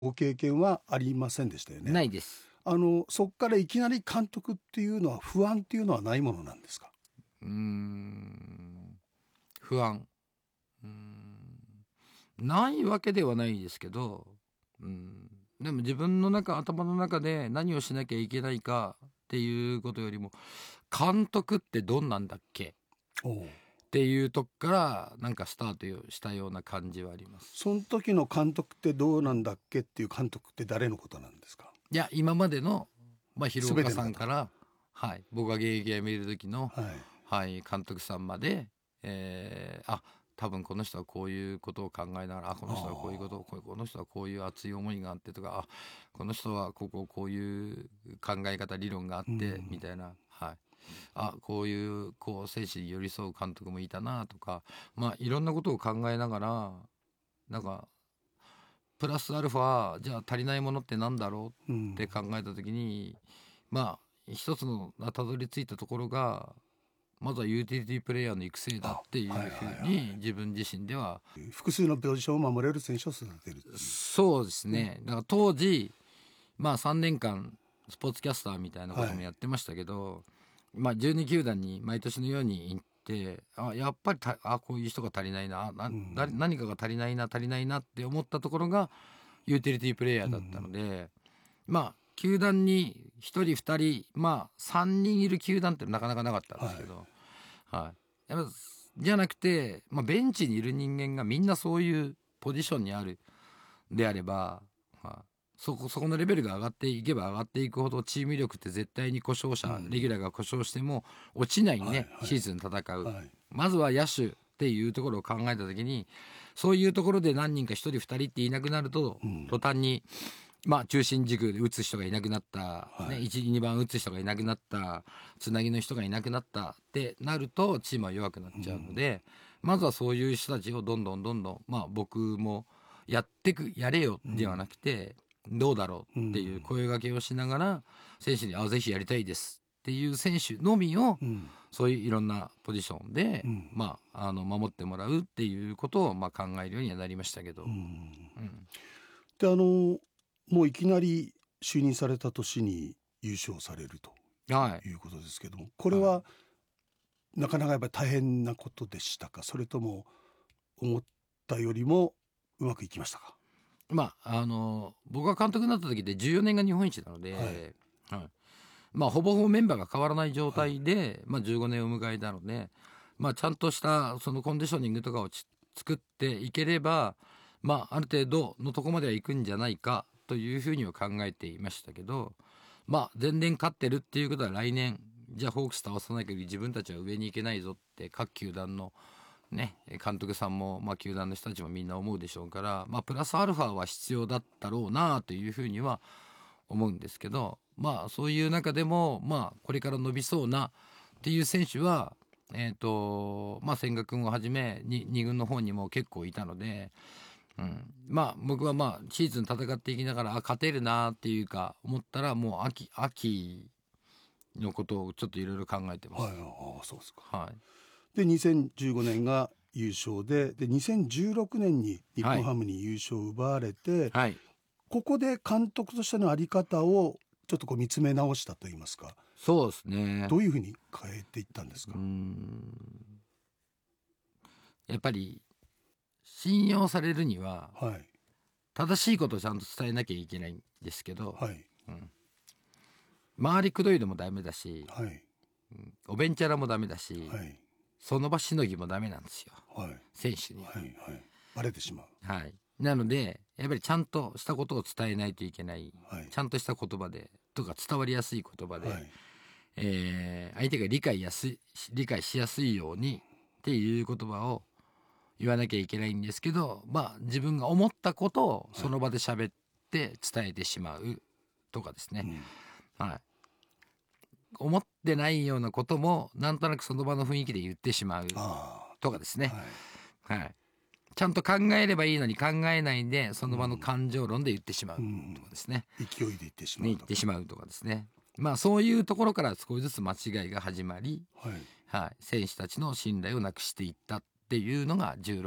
ご経験はありませんでしたよね。 ないです。 そこからいきなり監督っていうのは不安っていうのはないものなんですか？ 不安ないわけではないですけど、でも自分の頭の中で何をしなきゃいけないかっていうことよりも、監督ってどんなんだっけおうっていうとこからスタートしたような感じはあります。 その時の監督ってどうなんだっけっていう監督って誰のことなんですか？ いや、今までの、広岡全ての方。 さんから、僕が現役を見る時の、 はい。 監督さんまで、多分この人はこういうことを考えながら、この人はこういうことを、この人はこういう熱い思いがあってとか、この人はこういう考え方理論があって、みたいな、こういう選手に寄り添う監督もいたなとか、いろんなことを考えながら、プラスアルファじゃあ足りないものってなんだろうって考えた時に、一つのたどり着いたところが、まずはユーティリティプレイヤーの育成だっていうふうに自分自身では、 複数のポジションを守れる選手を育てるっていう。 そうですね。だから当時3年間スポーツキャスターみたいなこともやってましたけど、12球団に毎年のように行って、やっぱりこういう人が足りないな、何かが足りないなって思ったところがユーティリティプレイヤーだったので、球団に1人2人3人いる球団ってなかなかなかったんですけど、やっぱじゃなくて、ベンチにいる人間がみんなそういうポジションにあるであれば、そこのレベルが上がっていけば上がっていくほど、チーム力って絶対に故障者、レギュラーが故障しても落ちないね、シーズン戦う、まずは野手っていうところを考えた時に、そういうところで何人か1人2人っていなくなると、途端に中心軸で打つ人がいなくなった、1、2番打つ人がいなくなった、つなぎの人がいなくなったってなるとチームは弱くなっちゃうので、まずはそういう人たちをどんどん、僕もやれよではなくて、どうだろうっていう声掛けをしながら、選手にぜひやりたいですっていう選手のみを、そういういろんなポジションで、守ってもらうっていうことを考えるようにはなりましたけど、 でもういきなり就任された年に優勝されるということですけども、これはなかなかやっぱり大変なことでしたか？それとも思ったよりもうまくいきましたか？ 僕が監督になった時で14年が日本一なので、ほぼほぼメンバーが変わらない状態で、15年を迎えたので、ちゃんとしたそのコンディショニングとかを作っていければ、ある程度のとこまでは行くんじゃないかというふうには考えていましたけど、前年勝ってるっていうことは、来年じゃあホークス倒さなきゃ自分たちは上に行けないぞって各球団の監督さんも、球団の人たちもみんな思うでしょうから、プラスアルファは必要だったろうなというふうには思うんですけど、そういう中でも、これから伸びそうなっていう選手は、千賀君をはじめ2軍の方にも結構いたので、僕はシーズン戦っていきながら勝てるなっていうか思ったら、もう秋のことをちょっといろいろ考えてます。 そうですか。で2015年が優勝で2016年に日本ハムに優勝を奪われて、ここで監督としての在り方をちょっと見つめ直したといいますか。 そうですね。 どういうふうに変えていったんですか？ やっぱり信用されるには、正しいことをちゃんと伝えなきゃいけないんですけど、周りくどいのもダメだし、おべんちゃらもダメだし、その場しのぎもダメなんですよ、選手には。 バレてしまう。 なのでやっぱりちゃんとしたことを伝えないといけない、ちゃんとした言葉でとか伝わりやすい言葉で、相手が理解しやすいようにっていう言葉を言わなきゃいけないんですけど、自分が思ったことをその場で喋って伝えてしまうとかですね、思ってないようなこともなんとなくその場の雰囲気で言ってしまうとかですね、ちゃんと考えればいいのに考えないでその場の感情論で言ってしまうとかですね、 勢いで言ってしまうとかですね、そういうところから少しずつ間違いが始まり、選手たちの信頼をなくしていったっていうのが16